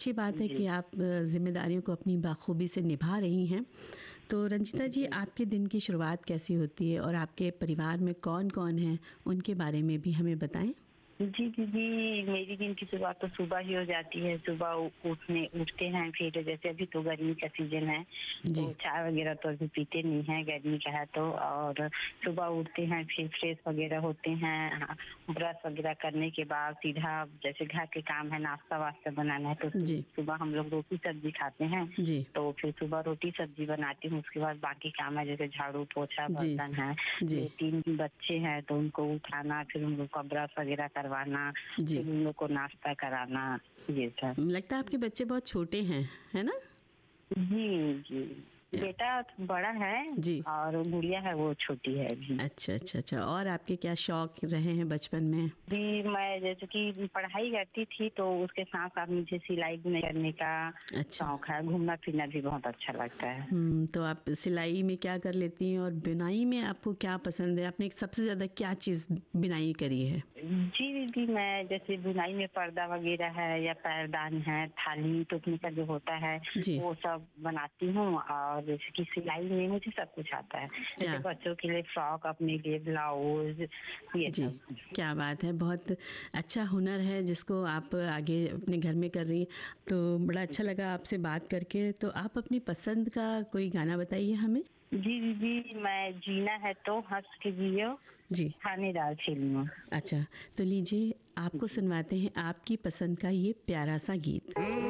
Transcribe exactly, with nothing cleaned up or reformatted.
अच्छी बात है जी। कि आप अ, ज़िम्मेदारियों को अपनी बाखूबी से निभा रही हैं। तो रंजिता जी, आपके दिन की शुरुआत कैसी होती है और आपके परिवार में कौन-कौन हैं, उनके बारे में भी हमें बताएँ? जी, जी, जी, मेरी दिन की शुरुआत तो सुबह ही हो जाती है। सुबह उ उठने उठते हैं, फिर जैसे अभी तो गर्मी का सीज़न है, जी। तो चाय वग़ैरह तो अभी पीते नहीं हैं, गर्मी का है तो। और सुबह उठते हैं, फिर फ्रेश वग़ैरह होते हैं, हाँ, ब्रश वग़ैरह करने के बाद सीधा जैसे घर के काम है, नाश्ता-वास्ता बनाना है, तो सु जी। सुबह हम लोग रोटी-सब्ज़ी खाते हैं। जी। तो फिर सुबह रोटी-सब्ज़ी बनाती हूँ, उसके बाद बाकी काम है, जैसे झाड़ू-पोछा, जी। बर्तन है। जी। दो तीन बच्चे हैं, तो उनको उठाना, फिर उन लोग का ब्रश वग़ैरह करवाना, जी। फिर उन लोग को नाश्ता कराना, ये सब। लगता है आपके बच्चे बहुत छोटे हैं, है ना? जी, जी। बेटा बड़ा है जी। और गुड़िया है, वो छोटी है अभी। अच्छा, अच्छा, अच्छा। और आपके क्या शौक रहे हैं बचपन में? जी, मैं जैसे कि पढ़ाई करती थी, तो उसके साथ-साथ मुझे सिलाई-बुनाई करने का अच्छा। शौक है। घूमना-फिरना भी बहुत अच्छा लगता है। हुँ, तो आप सिलाई में क्या कर लेती हैं और बुनाई में आपको क्या पसंद है? आपने सबसे ज़्यादा क्या चीज़ बुनाई करी है? जी, जी, मैं जैसे बुनाई में पर्दा वग़ैरह है या पैरदान है, थाली टोकने का जो होता है, जी। वो सब बनाती हूँ। और जैसे कि सिलाई में मुझे सब कुछ आता है। जैसे क्या? बच्चों के लिए फ्रॉक, अपने लिए ब्लाउज़, ये जी, सब। क्या बात है! बहुत अच्छा हुनर है जिसको आप आगे अपने घर में कर रही हैं। तो बड़ा अच्छा लगा आपसे बात करके। तो आप अपनी पसंद का कोई गाना बताइए हमें। जी, जी, जी, मैं जीना है तो हँस के जियो, जी। थानेदार फिल्म। अच्छा, तो लीजिए आपको सुनवाते हैं आपकी पसंद का ये प्यारा-सा गीत।